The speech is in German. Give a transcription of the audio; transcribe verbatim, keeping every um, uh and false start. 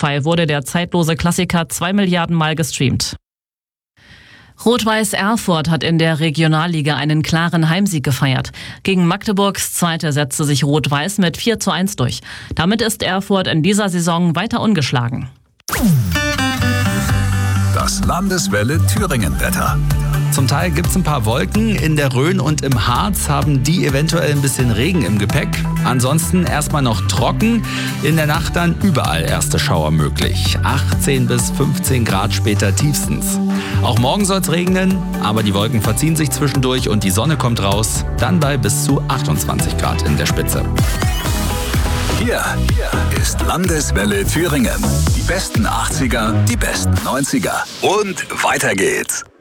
Spotify wurde der zeitlose Klassiker zwei Milliarden Mal gestreamt. Rot-Weiß Erfurt hat in der Regionalliga einen klaren Heimsieg gefeiert. Gegen Magdeburgs Zweite setzte sich Rot-Weiß mit vier zu eins durch. Damit ist Erfurt in dieser Saison weiter ungeschlagen. Das Landeswelle Thüringen-Wetter. Zum Teil gibt es ein paar Wolken. In der Rhön und im Harz haben die eventuell ein bisschen Regen im Gepäck. Ansonsten erstmal noch trocken. In der Nacht dann überall erste Schauer möglich. achtzehn bis fünfzehn Grad später tiefstens. Auch morgen soll es regnen, aber die Wolken verziehen sich zwischendurch und die Sonne kommt raus. Dann bei bis zu achtundzwanzig Grad in der Spitze. Hier, hier ist Landeswelle Thüringen. Die besten achtziger, die besten neunziger. Und weiter geht's.